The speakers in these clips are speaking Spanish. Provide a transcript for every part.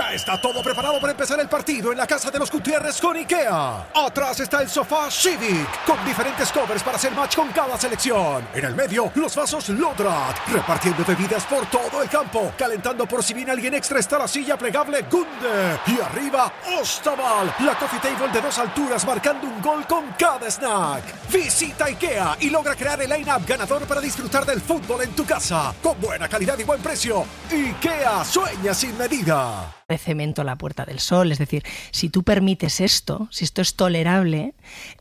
Ya está todo preparado para empezar el partido en la casa de los Gutiérrez con IKEA. Atrás está el sofá Civic, con diferentes covers para hacer match con cada selección. En el medio, los vasos Lodrat, repartiendo bebidas por todo el campo. Calentando por si viene alguien extra está la silla plegable Gunde. Y arriba, Ostaval, la coffee table de 2 alturas marcando un gol con cada snack. Visita IKEA y logra crear el line-up ganador para disfrutar del fútbol en tu casa. Con buena calidad y buen precio. IKEA sueña sin medida. De cemento la Puerta del Sol, es decir, si tú permites esto, si esto es tolerable,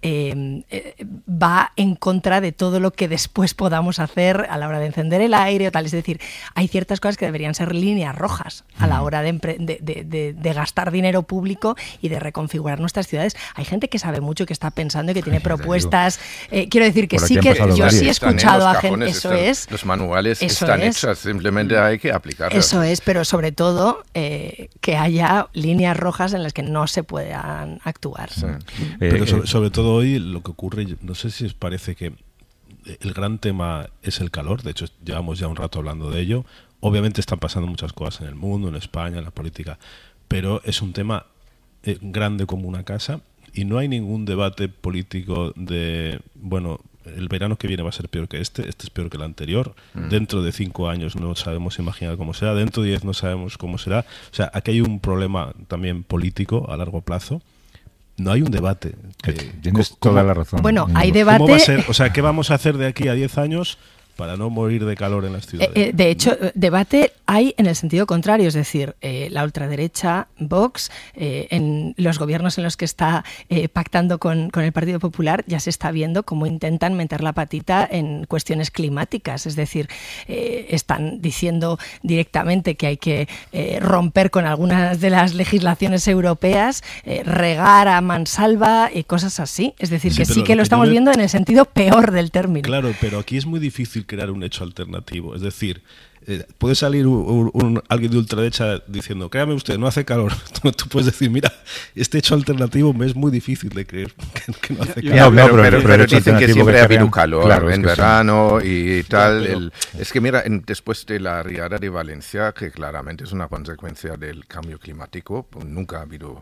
va en contra de todo lo que después podamos hacer a la hora de encender el aire o tal. Es decir, hay ciertas cosas que deberían ser líneas rojas a la hora de gastar dinero público y de reconfigurar nuestras ciudades. Hay gente que sabe mucho, que está pensando y que tiene propuestas. Quiero decir que sí, que yo sí he escuchado a gente. Eso es. Los manuales están hechos, simplemente hay que aplicarlos. Eso es, pero sobre todo que haya líneas rojas en las que no se puedan actuar. Sí. Pero sobre todo hoy lo que ocurre, no sé si os parece que el gran tema es el calor. De hecho, llevamos ya un rato hablando de ello. Obviamente están pasando muchas cosas en el mundo, en España, en la política, pero es un tema grande como una casa y no hay ningún debate político de, bueno, el verano que viene va a ser peor que este es peor que el anterior, dentro de 5 años no sabemos imaginar cómo será, dentro de 10 no sabemos cómo será. O sea, aquí hay un problema también político a largo plazo. No hay un debate. Tienes toda la razón. Bueno, hay debate. ¿Cómo va a ser? O sea, ¿qué vamos a hacer de aquí a 10 años para no morir de calor en las ciudades? De hecho, debate hay en el sentido contrario, es decir, la ultraderecha, Vox, en los gobiernos en los que está pactando con el Partido Popular, ya se está viendo cómo intentan meter la patita en cuestiones climáticas, es decir, están diciendo directamente que hay que romper con algunas de las legislaciones europeas, regar a mansalva y cosas así, es decir, sí, que sí que lo estamos viendo en el sentido peor del término. Claro, pero aquí es muy difícil crear un hecho alternativo. Es decir, puede salir alguien de ultraderecha diciendo, créame usted, no hace calor. Tú puedes decir, mira, este hecho alternativo me es muy difícil de creer que no hace calor. Pero dicen que siempre ha habido calor, claro, en verano y tal. Es que mira, después de la riada de Valencia, que claramente es una consecuencia del cambio climático, pues nunca ha habido...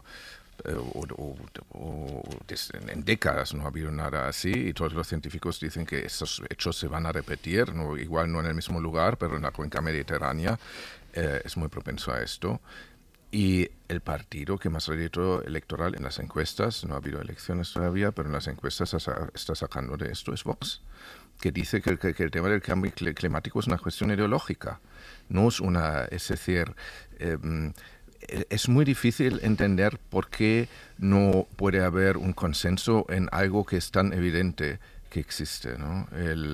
en décadas no ha habido nada así y todos los científicos dicen que estos hechos se van a repetir, igual no en el mismo lugar, pero en la cuenca mediterránea es muy propenso a esto. Y el partido que más rédito electoral en las encuestas, no ha habido elecciones todavía, pero en las encuestas está sacando de esto, es Vox, que dice que el tema del cambio climático es una cuestión ideológica, no es una, es decir... es muy difícil entender por qué no puede haber un consenso en algo que es tan evidente que existe, ¿no?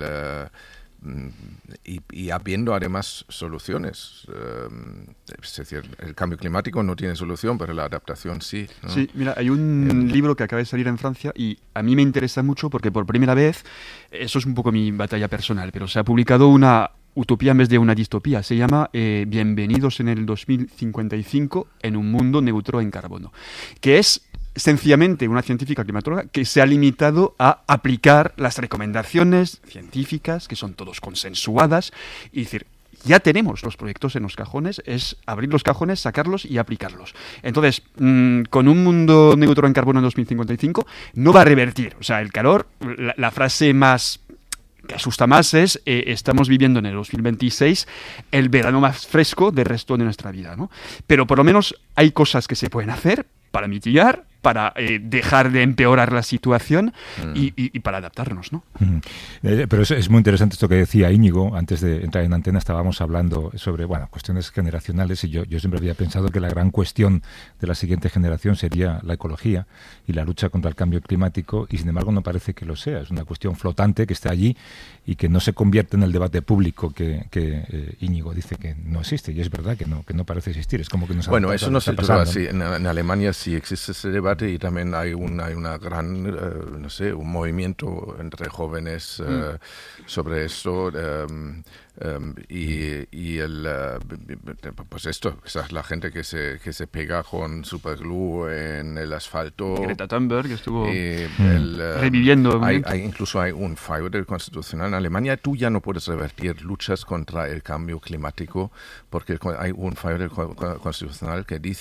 Y habiendo además soluciones. Es decir, el cambio climático no tiene solución, pero la adaptación sí, ¿no? Sí, mira, hay un libro que acaba de salir en Francia y a mí me interesa mucho porque por primera vez, eso es un poco mi batalla personal, pero se ha publicado una utopía en vez de una distopía. Se llama Bienvenidos en el 2055 en un mundo neutro en carbono, que es sencillamente una científica climatóloga que se ha limitado a aplicar las recomendaciones científicas, que son todos consensuadas, y decir, ya tenemos los proyectos en los cajones, es abrir los cajones, sacarlos y aplicarlos. Entonces, con un mundo neutro en carbono en 2055 no va a revertir. O sea, el calor, la frase más que asusta más es estamos viviendo en el 2026 el verano más fresco del resto de nuestra vida, ¿no? Pero por lo menos hay cosas que se pueden hacer para mitigar, para dejar de empeorar la situación y para adaptarnos, ¿no? Pero es muy interesante esto que decía Íñigo. Antes de entrar en antena estábamos hablando sobre cuestiones generacionales y yo siempre había pensado que la gran cuestión de la siguiente generación sería la ecología y la lucha contra el cambio climático, y sin embargo no parece que lo sea. Es una cuestión flotante que está allí y que no se convierte en el debate público que Íñigo dice que no existe, y es verdad que no parece existir. Es como que bueno, eso no se trata así. En Alemania sí existe ese debate y también hay una gran, un movimiento entre jóvenes sobre esto. Pues esto, esa es la gente que se pega con superglue en el asfalto. Greta Thunberg estuvo reviviendo. Incluso hay un fallo del Constitucional en Alemania. Tú ya no puedes revertir luchas contra el cambio climático porque hay un fallo del Constitucional que dice